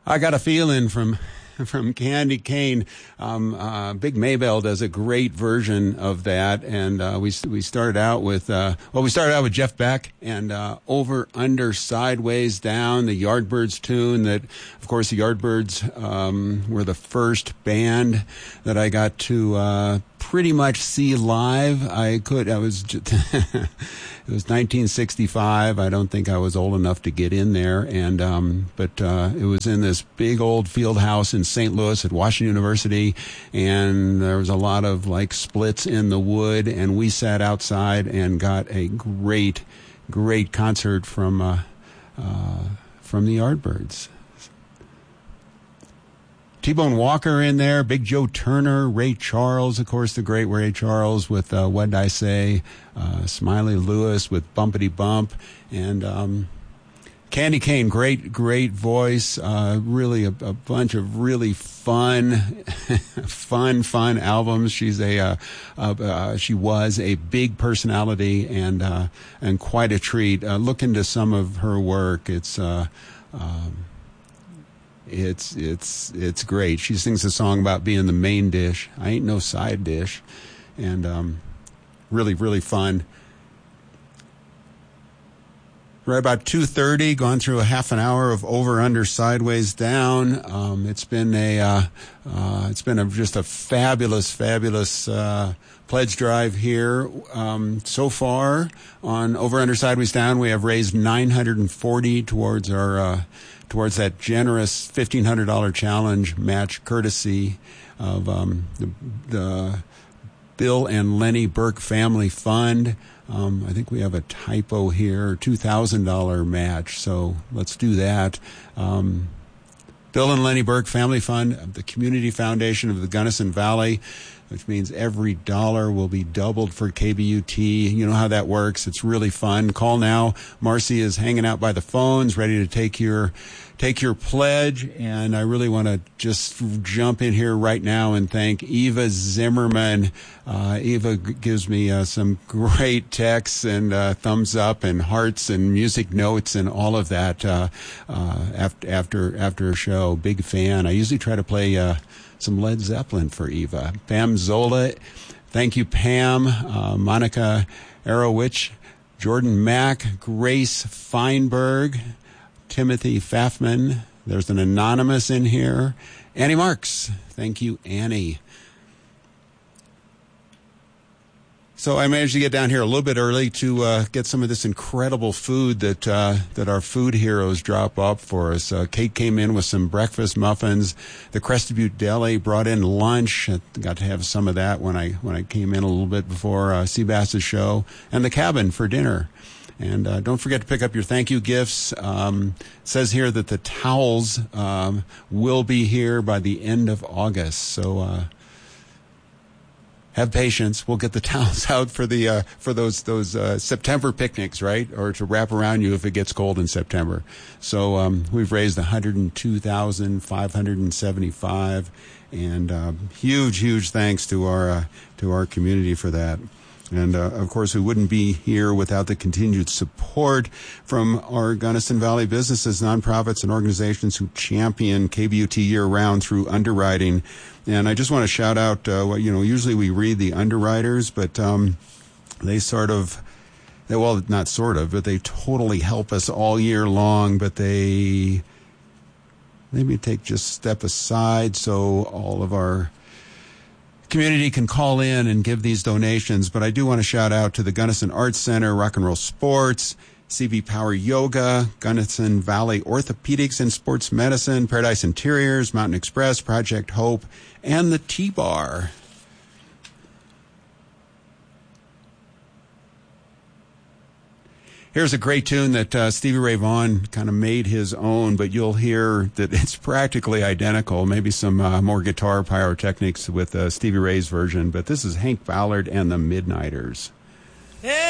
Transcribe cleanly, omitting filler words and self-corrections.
I got a feeling from Candy Cane. Big Maybell does a great version of that, and we started out with Jeff Beck and Over, Under, Sideways, Down, the Yardbirds tune. That, of course, the Yardbirds were the first band that I got to pretty much see live. It was 1965. I don't think I was old enough to get in there, but it was in this big old field house in St. Louis at Washington University, and there was a lot of splits in the wood, and we sat outside and got a great concert from the Yardbirds. T-Bone Walker in there, Big Joe Turner, Ray Charles, of course, the great Ray Charles with What'd I Say, Smiley Lewis with Bumpity Bump, and Candy Cane, great voice, really a bunch of really fun albums. She was a big personality and quite a treat. Look into some of her work. It's great. She sings a song about being the main dish. I ain't no side dish. And really, really fun. Right about 2:30, gone through a half an hour of Over, Under, Sideways, Down. It's been just a fabulous pledge drive here. So far on Over, Under, Sideways, Down, we have raised $940 towards that generous $1,500 challenge match, courtesy of the Bill and Lenny Burke Family Fund. I think we have a typo here, $2,000 match, so let's do that. Bill and Lenny Burke Family Fund, the Community Foundation of the Gunnison Valley, which means every dollar will be doubled for KBUT. You know how that works. It's really fun. Call now. Marcy is hanging out by the phones, ready to take your pledge. And I really want to just jump in here right now and thank Eva Zimmerman. Eva gives me some great texts and thumbs up and hearts and music notes and all of that after a show. Big fan. I usually try to play some Led Zeppelin for Eva. Pam Zola, thank you, Pam. Monica Arowich, Jordan Mack, Grace Feinberg, Timothy Pfaffman. There's an anonymous in here. Annie Marks, thank you, Annie. So I managed to get down here a little bit early to get some of this incredible food that our food heroes drop off for us. Kate came in with some breakfast muffins. The Crested Butte Deli brought in lunch. I got to have some of that when I came in a little bit before Seabass's show, and the cabin for dinner. And don't forget to pick up your thank you gifts. It says here that the towels will be here by the end of August. So have patience. We'll get the towels out for those September picnics, right? Or to wrap around you if it gets cold in September. So we've raised $102,575, and huge thanks to our community for that. And, of course, we wouldn't be here without the continued support from our Gunnison Valley businesses, nonprofits, and organizations who champion KBUT year-round through underwriting. And I just want to shout out, usually we read the underwriters, but they but they totally help us all year long, but they maybe take just a step aside so all of our community can call in and give these donations. But I do want to shout out to the Gunnison Arts Center, Rock and Roll Sports, CV Power Yoga, Gunnison Valley Orthopedics and Sports Medicine, Paradise Interiors, Mountain Express, Project Hope, and the T-Bar. Here's a great tune that Stevie Ray Vaughan kind of made his own, but you'll hear that it's practically identical. Maybe some more guitar pyrotechnics with Stevie Ray's version, but this is Hank Ballard and the Midnighters. Hey!